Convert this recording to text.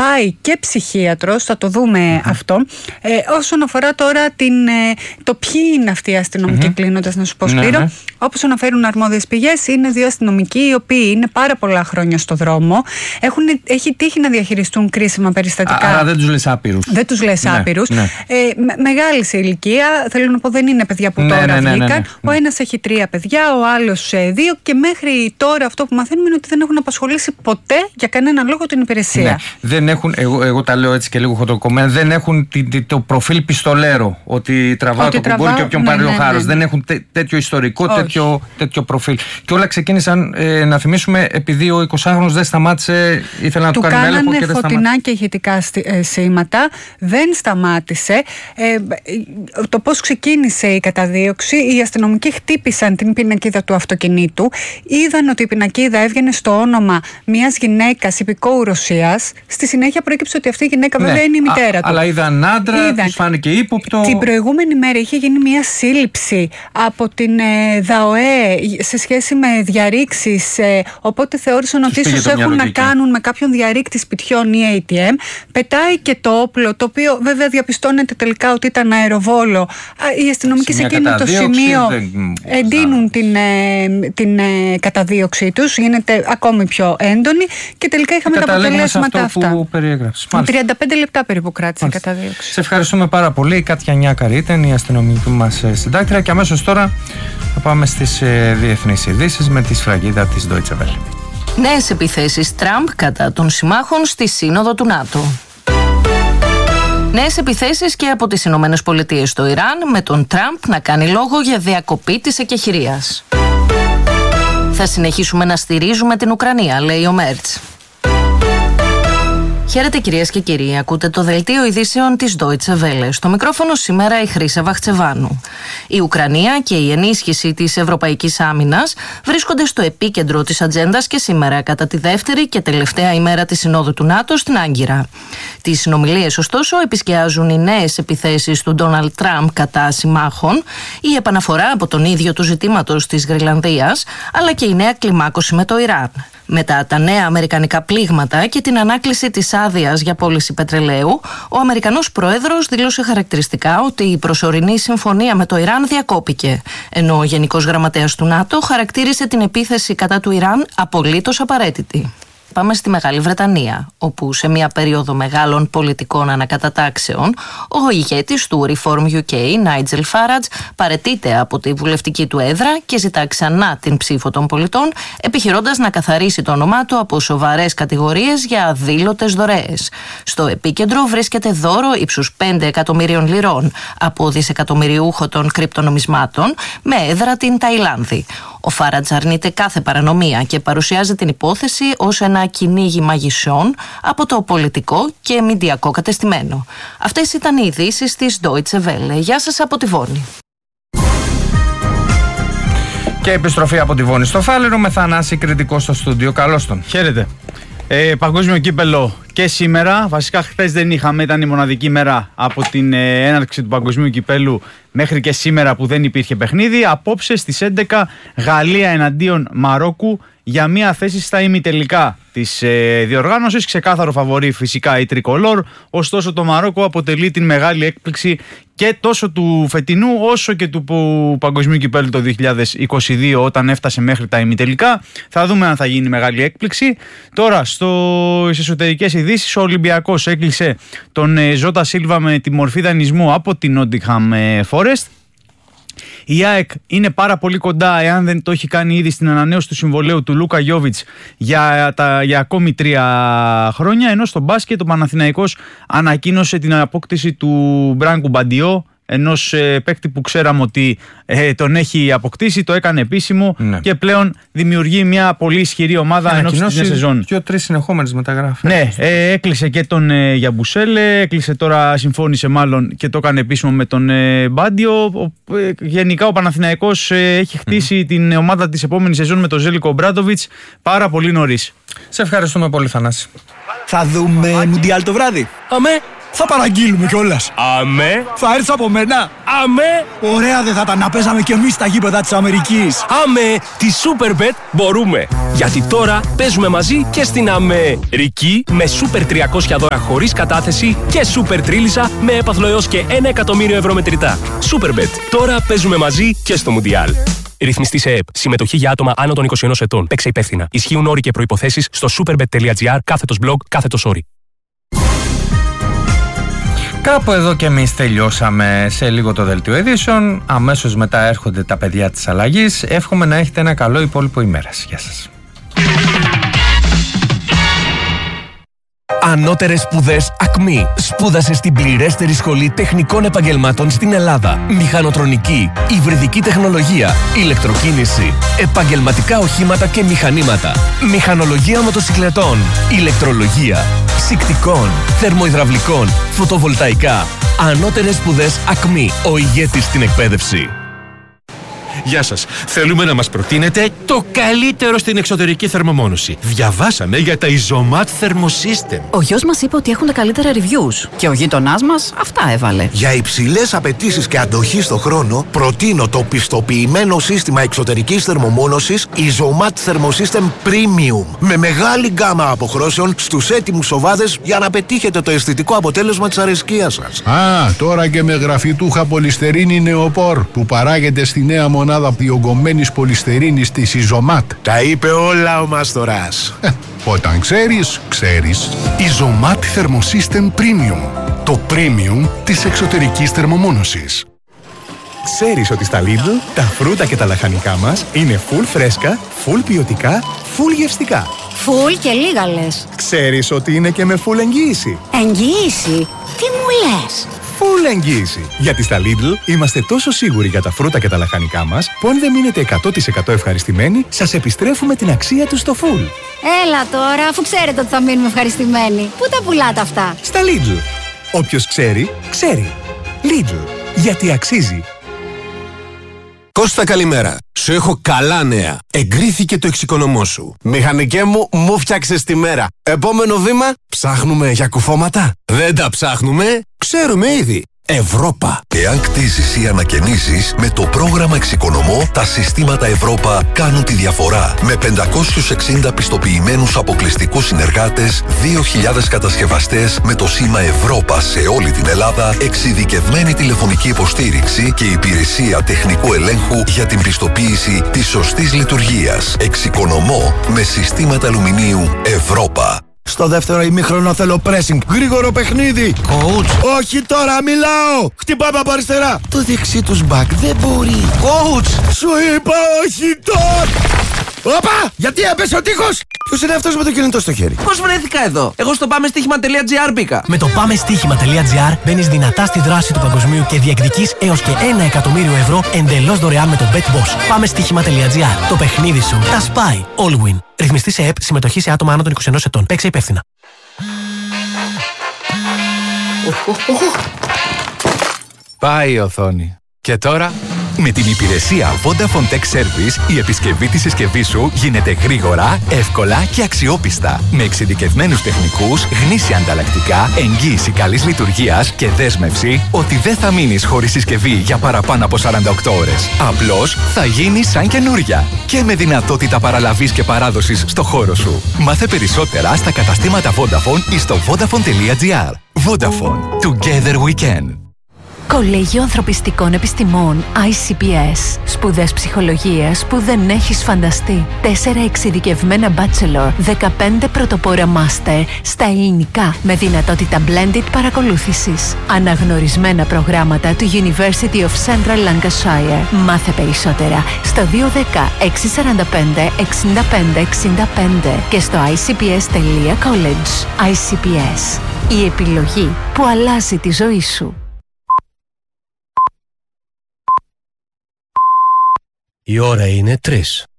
πάει και ψυχίατρος, θα το δούμε αυτό. Όσον αφορά τώρα το ποιοι είναι αυτοί οι αστυνομικοί, κλείνοντας να σου πω, Σπύρο, όπως αναφέρουν αρμόδιες πηγές, είναι 2 αστυνομικοί οι οποίοι είναι πάρα πολλά χρόνια στο δρόμο, έχει τύχει να διαχειριστούν κρίσιμα περιστατικά. Άρα δεν τους λες άπειρους. Δεν τους λες άπειρους. Μεγάλη σε ηλικία, θέλω να πω, δεν είναι παιδιά που τώρα βγήκαν. Ο ένας έχει 3 παιδιά, ο άλλος 2, και μέχρι τώρα αυτό που μαθαίνουμε είναι ότι δεν έχουν απασχολήσει ποτέ για κανέναν λόγο την υπηρεσία. Ναι. Δεν έχουν, εγώ τα λέω έτσι και λίγο χοντοκομμένα, δεν έχουν το προφίλ πιστολέρο, ότι τραβάω το κουμπόνι και όποιον πάρει ο χάρος. Δεν έχουν τέτοιο ιστορικό, τέτοιο προφίλ. Και όλα ξεκίνησαν, να θυμίσουμε, επειδή ο 20χρονος δεν σταμάτησε, ήθελε να του κάνει έλεγχο και δεν σταμάτησε. Φωτεινά και ηχητικά σήματα, δεν σταμάτησε. Το πώς ξεκίνησε η καταδίωξη, οι αστυνομικοί χτύπησαν την πινακίδα του αυτοκινήτου, είδαν ότι η πινακίδα έβγαινε στο όνομα μιας γυναίκας υπηκόου Ρωσίας. Στη συνέχεια προέκυψε ότι αυτή η γυναίκα βέβαια είναι η μητέρα του. Αλλά είδαν άντρα, τους φάνηκε ύποπτο. Την προηγούμενη μέρα είχε γίνει μια σύλληψη από την ΔΑΟΕ σε σχέση με διαρρήξεις, οπότε θεώρησαν ότι ίσως έχουν να κάνουν με κάποιον διαρρήκτη σπιτιών ή ATM. Πετάει και το όπλο, το οποίο βέβαια διαπιστώνεται τελικά ότι ήταν αεροβόλο. Οι αστυνομικοί σε εκείνο το σημείο εντείνουν την καταδίωξή τους, γίνεται ακόμη πιο έντονη και τελικά είχαμε τα αποτελέσματα αυτά. Που περιέγραψες. 35 λεπτά περίπου κράτησε η καταδίωξη. Σε ευχαριστούμε πάρα πολύ. Η Κάτια Νιάκαρη ήταν η αστυνομική μας συντάκτρια, και αμέσως τώρα θα πάμε στις διεθνείς ειδήσεις με τη σφραγίδα της Deutsche Welle. Νέες επιθέσεις Τραμπ κατά των συμμάχων στη Σύνοδο του ΝΑΤΟ. Νέες επιθέσεις και από τις Ηνωμένες Πολιτείες στο Ιράν, με τον Τραμπ να κάνει λόγο για διακοπή της εκεχηρίας. Θα συνεχίσουμε να στηρίζουμε την Ουκρανία, λέει ο Μέρτς. Χαίρετε κυρίες και κύριοι, ακούτε το δελτίο ειδήσεων της Deutsche Welle. Στο μικρόφωνο σήμερα η Χρύσα Βαχτσεβάνου. Η Ουκρανία και η ενίσχυση της ευρωπαϊκής άμυνας βρίσκονται στο επίκεντρο της ατζέντας και σήμερα, κατά τη δεύτερη και τελευταία ημέρα της Συνόδου του ΝΑΤΟ στην Άγκυρα. Τις συνομιλίες, ωστόσο, επισκιάζουν οι νέες επιθέσεις του Ντόναλντ Τραμπ κατά συμμάχων, η επαναφορά από τον ίδιο του ζητήματος της Γροιλανδίας, αλλά και η νέα κλιμάκωση με το Ιράν. Μετά τα νέα αμερικανικά πλήγματα και την ανάκληση της άδειας για πώληση πετρελαίου, ο Αμερικανός Πρόεδρος δήλωσε χαρακτηριστικά ότι η προσωρινή συμφωνία με το Ιράν διακόπηκε, ενώ ο Γενικός Γραμματέας του ΝΑΤΟ χαρακτήρισε την επίθεση κατά του Ιράν απολύτως απαραίτητη. Πάμε στη Μεγάλη Βρετανία, όπου σε μια περίοδο μεγάλων πολιτικών ανακατατάξεων, ο ηγέτης του Reform UK, Nigel Farage, παραιτείται από τη βουλευτική του έδρα και ζητά ξανά την ψήφο των πολιτών, επιχειρώντας να καθαρίσει το όνομά του από σοβαρές κατηγορίες για αδήλωτες δωρεές. Στο επίκεντρο βρίσκεται δώρο ύψους 5 εκατομμυρίων λιρών από δισεκατομμυριούχο των κρυπτονομισμάτων με έδρα την Ταϊλάνδη. Ο Φάρατζ αρνείται κάθε παρανομία και παρουσιάζει την υπόθεση ως ένα κυνήγι μαγισσών από το πολιτικό και μηντιακό κατεστημένο. Αυτές ήταν οι ειδήσεις της Deutsche Welle. Γεια σας από τη Βόνη. Και επιστροφή από τη Βόνη στο Φάληρο με Θανάση Κρητικό στο στούντιο. Καλώς τον. Χαίρετε. Παγκόσμιο κύπελο και σήμερα. Βασικά χθες δεν είχαμε, ήταν η μοναδική μέρα από την έναρξη του παγκοσμίου κυπέλου μέχρι και σήμερα που δεν υπήρχε παιχνίδι. Απόψε στις 11 Γαλλία εναντίον Μαρόκου για μια θέση στα ημιτελικά της διοργάνωσης. Ξεκάθαρο φαβορί φυσικά η Τρικολόρ, ωστόσο το Μαρόκο αποτελεί την μεγάλη έκπληξη και τόσο του φετινού όσο και του παγκοσμίου κυπέλου το 2022 όταν έφτασε μέχρι τα ημιτελικά. Θα δούμε αν θα γίνει μεγάλη έκπληξη. Τώρα στις εσωτερικές ειδήσεις, ο Ολυμπιακός έκλεισε τον Ζώτα Σίλβα με τη μορφή δανεισμού από την Νότιγχαμ Φόρεστ. Η ΑΕΚ είναι πάρα πολύ κοντά, εάν δεν το έχει κάνει ήδη, στην ανανέωση του συμβολαίου του Λούκα Γιόβιτς για ακόμη 3 χρόνια. Ενώ στο μπάσκετ ο Παναθηναϊκός ανακοίνωσε την απόκτηση του Μπράνκου Μπαντιό, ενός παίκτη που ξέραμε ότι τον έχει αποκτήσει, το έκανε επίσημο και πλέον δημιουργεί μια πολύ ισχυρή ομάδα ενώπιση της νέας σεζόν. 2-3 συνεχόμενες μεταγράφες. Ναι, έκλεισε και τον Γιαμπουσέλε, έκλεισε τώρα, συμφώνησε μάλλον και το έκανε επίσημο με τον Μπάντιο. Γενικά ο Παναθηναϊκός έχει χτίσει την ομάδα της επόμενης σεζόν με τον Ζέλικο Ομπράντοβιτς πάρα πολύ νωρίς. Σε ευχαριστούμε πολύ, Θανάση. Θα δούμε Μουντιάλ το βράδυ. Αμέ. Θα παραγγείλουμε κιόλας. Αμέ. Θα έρθει από μένα. Αμέ. Ωραία δεν θα ήταν να παίζαμε κι εμείς στα γήπεδα της Αμερικής. Αμέ. Τη Superbet μπορούμε. Γιατί τώρα παίζουμε μαζί και στην Αμερική με Super 300 δώρα χωρίς κατάθεση και Super Τρίλισσα με έπαθλο έως και 1 εκατομμύριο ευρώ μετρητά. Superbet. Τώρα παίζουμε μαζί και στο Μουντιάλ. Ρυθμιστή σε ΕΕΠ. Συμμετοχή για άτομα άνω των 21 ετών. Παίξε υπεύθυνα. Ισχύουν όροι και προϋποθέσεις στο superbet.gr/blog/όροι. Κάπου εδώ και εμείς τελειώσαμε σε λίγο το δελτίο ειδήσεων. Αμέσως μετά έρχονται τα παιδιά της αλλαγής. Εύχομαι να έχετε ένα καλό υπόλοιπο ημέρας. Γεια σας. Ανώτερες σπουδές ΑΚΜΗ. Σπούδασε στην πληρέστερη σχολή τεχνικών επαγγελμάτων στην Ελλάδα. Μηχανοτρονική, υβριδική τεχνολογία, ηλεκτροκίνηση, επαγγελματικά οχήματα και μηχανήματα, μηχανολογία μοτοσικλετών, ηλεκτρολογία, ψυκτικών, θερμοϊδραυλικών, φωτοβολταϊκά. Ανώτερες σπουδές ΑΚΜΗ. Ο ηγέτης στην εκπαίδευση. Γεια σας. Θέλουμε να μας προτείνετε το καλύτερο στην εξωτερική θερμομόνωση. Διαβάσαμε για τα Isomat Thermosystem. Ο γιος μας είπε ότι έχουν τα καλύτερα reviews και ο γείτονάς μας αυτά έβαλε. Για υψηλές απαιτήσεις και αντοχή στο χρόνο, προτείνω το πιστοποιημένο σύστημα εξωτερικής θερμομόνωσης Isomat Thermosystem Premium. Με μεγάλη γκάμα αποχρώσεων στους έτοιμους σοβάδες για να πετύχετε το αισθητικό αποτέλεσμα της αρεσκίας σας. Τώρα και με γραφιτούχα πολυστερίνη νεοπόρ που παράγεται στη νέα μονάδα διογκωμένης πολυστερίνης της Isomat. Τα είπε όλα ο Μάστορας. Όταν ξέρεις, ξέρεις. Isomat Thermosystem Premium. Το premium της εξωτερικής θερμομόνωσης. Ξέρεις ότι στα Lidl τα φρούτα και τα λαχανικά μας είναι full φρέσκα, full ποιοτικά, full γευστικά. Full και λίγα λες. Ξέρεις ότι είναι και με full εγγύηση. Εγγύηση? Τι μου λες? Full εγγύηση. Γιατί στα Lidl είμαστε τόσο σίγουροι για τα φρούτα και τα λαχανικά μας που αν δεν μείνετε 100% ευχαριστημένοι, σας επιστρέφουμε την αξία τους στο full. Έλα τώρα, αφού ξέρετε ότι θα μείνουμε ευχαριστημένοι. Πού τα πουλάτε αυτά? Στα Lidl. Όποιος ξέρει, ξέρει. Lidl. Γιατί αξίζει. Κώστα, καλημέρα. Σου έχω καλά νέα. Εγκρίθηκε το εξοικονομώ σου. Μηχανικέ μου φτιάξες τη μέρα. Επόμενο βήμα, ψάχνουμε για κουφώματα. Δεν τα ψάχνουμε, ξέρουμε ήδη. Ευρώπα. Εάν κτίζεις ή ανακαινήσεις, με το πρόγραμμα Εξοικονομώ, τα συστήματα Ευρώπα κάνουν τη διαφορά. Με 560 πιστοποιημένους αποκλειστικούς συνεργάτες, 2.000 κατασκευαστές με το σήμα Ευρώπα σε όλη την Ελλάδα, εξειδικευμένη τηλεφωνική υποστήριξη και υπηρεσία τεχνικού ελέγχου για την πιστοποίηση της σωστής λειτουργίας. Εξοικονομώ με συστήματα αλουμινίου Ευρώπα. Στο δεύτερο ημίχρονο θέλω pressing. Γρήγορο παιχνίδι. Coach. Όχι τώρα, μιλάω. Χτυπάμε από αριστερά. Το δεξί τους back δεν μπορεί. Coach. Σου είπα όχι τώρα. Όπα! Γιατί έπεσε ο τείχος! Ποιος είναι αυτός με το κινητό στο χέρι? Πώς βρέθηκα εδώ? Εγώ στο πάμεστοίχημα.gr μπήκα. Με το πάμεστοίχημα.gr μπαίνεις δυνατά στη δράση του παγκοσμίου και διεκδικείς έως και 1 εκατομμύριο ευρώ εντελώς δωρεάν με το BetBoss. Πάμεστοίχημα.gr. Το παιχνίδι σου τα σπάει. All win. Ρυθμιστή σε ΕΕΠ, συμμετοχή σε άτομα άνω των 21 ετών. Παίξε υπεύθυνα. Πάει η οθόνη. Και τώρα, με την υπηρεσία Vodafone Tech Service, η επισκευή της συσκευής σου γίνεται γρήγορα, εύκολα και αξιόπιστα. Με εξειδικευμένους τεχνικούς, γνήσια ανταλλακτικά, εγγύηση καλής λειτουργίας και δέσμευση ότι δεν θα μείνεις χωρίς συσκευή για παραπάνω από 48 ώρες. Απλώς θα γίνει σαν καινούρια. Και με δυνατότητα παραλαβής και παράδοσης στο χώρο σου. Μάθε περισσότερα στα καταστήματα Vodafone ή στο vodafone.gr. Vodafone. Together we can. Κολέγιο Ανθρωπιστικών Επιστημών ICPS. Σπουδές ψυχολογίας που δεν έχεις φανταστεί. 4 εξειδικευμένα bachelor, 15 πρωτοπόρα master στα ελληνικά με δυνατότητα blended παρακολούθησης. Αναγνωρισμένα προγράμματα του University of Central Lancashire. Μάθε περισσότερα στο 210 645 65 65 και στο icps.college. ICPS. Η επιλογή που αλλάζει τη ζωή σου. Η ώρα είναι 3.